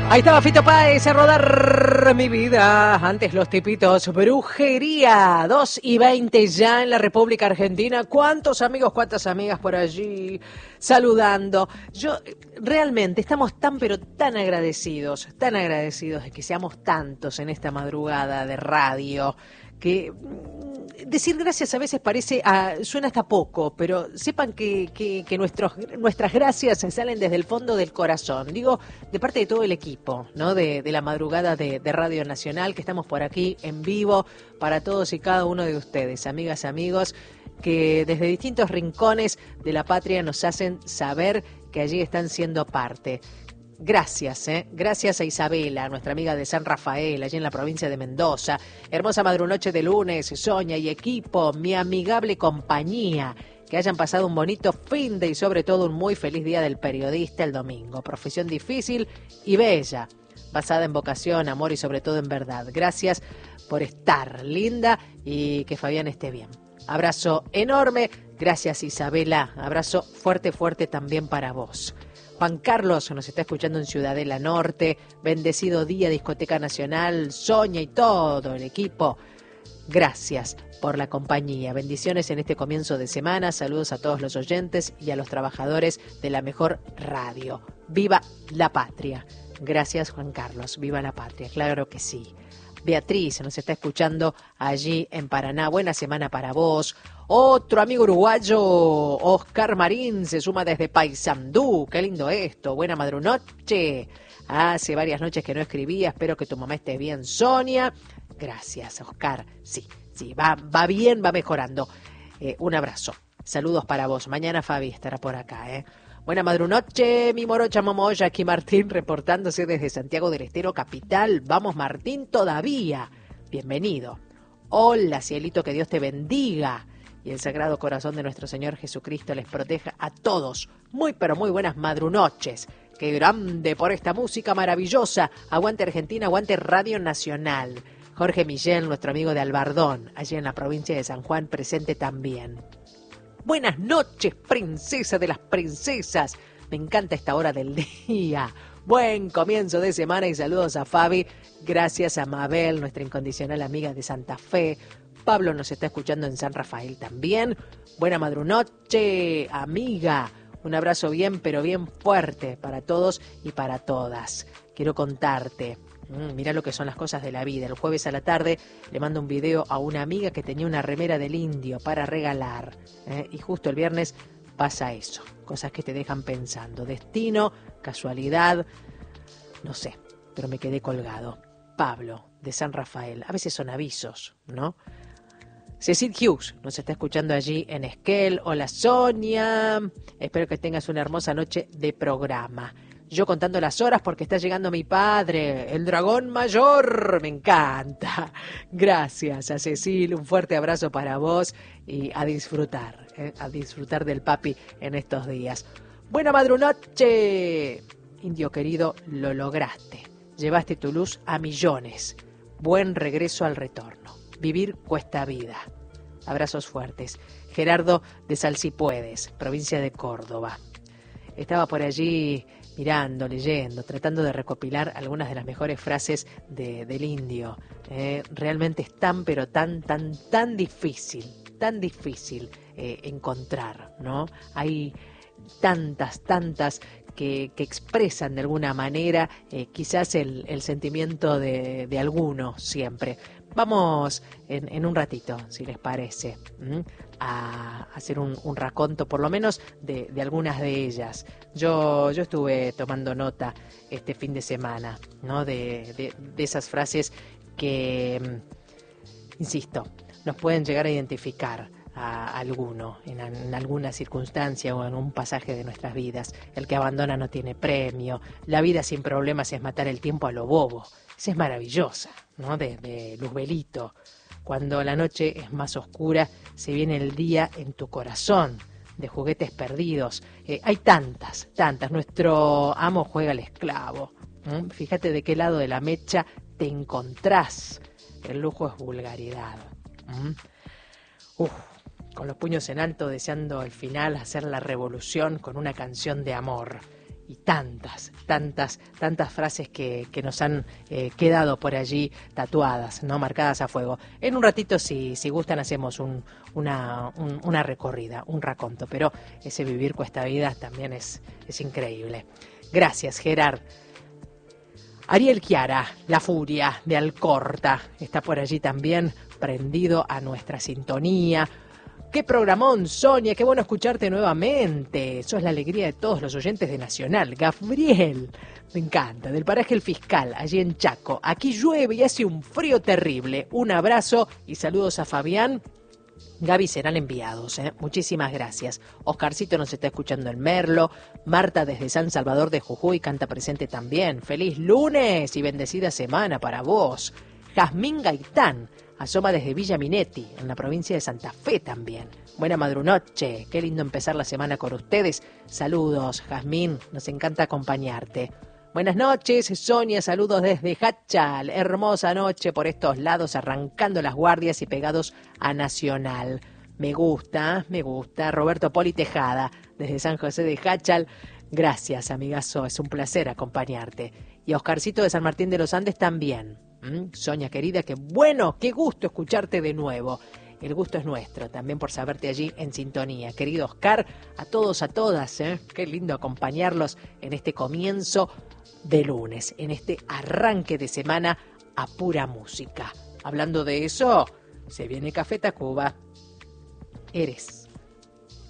Ahí estaba Fito Páez a rodar mi vida. Antes los tipitos. Brujería. 2:20 ya en la República Argentina. ¿Cuántos amigos, cuántas amigas por allí saludando? Realmente estamos tan pero tan agradecidos de que seamos tantos en esta madrugada de radio, que decir gracias a veces suena hasta poco, pero sepan que nuestras gracias salen desde el fondo del corazón. Digo, de parte de todo el equipo, ¿no? De la madrugada de Radio Nacional, que estamos por aquí en vivo para todos y cada uno de ustedes, amigas, amigos, que desde distintos rincones de la patria nos hacen saber que allí están siendo parte. Gracias, gracias a Isabela, nuestra amiga de San Rafael, allí en la provincia de Mendoza. Hermosa madrunoche de lunes, Sonia y equipo, mi amigable compañía. Que hayan pasado un bonito fin de y sobre todo un muy feliz día del periodista el domingo. Profesión difícil y bella, basada en vocación, amor y sobre todo en verdad. Gracias por estar, linda, y que Fabián esté bien. Abrazo enorme, gracias Isabela, abrazo fuerte, fuerte también para vos. Juan Carlos nos está escuchando en Ciudadela Norte, bendecido día, Discoteca Nacional, Sonia y todo el equipo. Gracias por la compañía, bendiciones en este comienzo de semana, saludos a todos los oyentes y a los trabajadores de la mejor radio. ¡Viva la patria! Gracias Juan Carlos, ¡viva la patria! Claro que sí. Beatriz nos está escuchando allí en Paraná, buena semana para vos. Otro amigo uruguayo, Oscar Marín, se suma desde Paysandú. Qué lindo esto, buena madrunoche. Hace varias noches que no escribía, espero que tu mamá esté bien, Sonia. Gracias, Oscar. Sí, va bien, va mejorando. Un abrazo. Saludos para vos. Mañana Fabi estará por acá, Buena madrunoche, mi morocha momoya, aquí Martín reportándose desde Santiago del Estero, capital. Vamos Martín, todavía. Bienvenido. Hola, cielito, que Dios te bendiga. Y el Sagrado Corazón de nuestro Señor Jesucristo les proteja a todos. Muy pero muy buenas madrunoches. Qué grande por esta música maravillosa. Aguante Argentina, aguante Radio Nacional. Jorge Millén, nuestro amigo de Albardón, allí en la provincia de San Juan, presente también. Buenas noches, princesa de las princesas. Me encanta esta hora del día. Buen comienzo de semana y saludos a Fabi. Gracias a Mabel, nuestra incondicional amiga de Santa Fe. Pablo nos está escuchando en San Rafael también. Buena madrunoche, amiga. Un abrazo bien, pero bien fuerte para todos y para todas. Quiero contarte. Mirá lo que son las cosas de la vida. El jueves a la tarde le mando un video a una amiga que tenía una remera del indio para regalar. Y justo el viernes pasa eso. Cosas que te dejan pensando. Destino, casualidad, no sé, pero me quedé colgado. Pablo, de San Rafael. A veces son avisos, ¿no? Cecil Hughes nos está escuchando allí en Esquel. Hola Sonia. Espero que tengas una hermosa noche de programa. Yo contando las horas porque está llegando mi padre, el dragón mayor. Me encanta. Gracias a Cecil, un fuerte abrazo para vos y a disfrutar del papi en estos días. Buena madrunoche. Indio querido, lo lograste. Llevaste tu luz a millones. Buen regreso al retorno. Vivir cuesta vida. Abrazos fuertes. Gerardo de Salsipuedes, provincia de Córdoba. Estaba por allí mirando, leyendo, tratando de recopilar algunas de las mejores frases del indio. Realmente es tan, pero tan difícil encontrar, ¿no? Hay tantas que expresan de alguna manera quizás el sentimiento de alguno siempre. Vamos en un ratito, si les parece, a hacer un raconto, por lo menos de algunas de ellas. Yo estuve tomando nota este fin de semana, ¿no? de esas frases que, insisto, nos pueden llegar a identificar a alguno en alguna circunstancia o en un pasaje de nuestras vidas. El que abandona no tiene premio. La vida sin problemas es matar el tiempo a lo bobo. Esa es maravillosa, ¿no? De Luzbelito. Cuando la noche es más oscura, se viene el día en tu corazón. De Juguetes Perdidos. Hay tantas. Nuestro amo juega al esclavo. Fíjate de qué lado de la mecha te encontrás. El lujo es vulgaridad. Con los puños en alto, deseando al final hacer la revolución con una canción de amor. y tantas frases que nos han quedado por allí tatuadas, ¿no? Marcadas a fuego. En un ratito, si gustan, hacemos una recorrida, un raconto, pero ese vivir cuesta vida también es increíble. Gracias, Gerard. Ariel Chiara, La Furia de Alcorta, está por allí también prendido a nuestra sintonía. ¡Qué programón, Sonia! ¡Qué bueno escucharte nuevamente! Sos la alegría de todos los oyentes de Nacional. Gabriel, me encanta, del paraje El Fiscal, allí en Chaco. Aquí llueve y hace un frío terrible. Un abrazo y saludos a Fabián. Gaby, serán enviados, ¿eh? Muchísimas gracias. Oscarcito nos está escuchando en Merlo. Marta desde San Salvador de Jujuy canta presente también. ¡Feliz lunes y bendecida semana para vos! Jazmín Gaitán asoma desde Villa Minetti, en la provincia de Santa Fe también. Buena madrunoche, qué lindo empezar la semana con ustedes. Saludos, Jazmín, nos encanta acompañarte. Buenas noches, Sonia, saludos desde Hachal. Hermosa noche por estos lados, arrancando las guardias y pegados a Nacional. Me gusta. Roberto Poli Tejada, desde San José de Hachal. Gracias, amigazo, es un placer acompañarte. Y a Oscarcito de San Martín de los Andes también. Sonia querida, qué bueno, qué gusto escucharte de nuevo. El gusto es nuestro, también por saberte allí en sintonía. Querido Oscar, a todos, a todas, qué lindo acompañarlos en este comienzo de lunes, en este arranque de semana a pura música. Hablando de eso, se viene Café Tacuba. Eres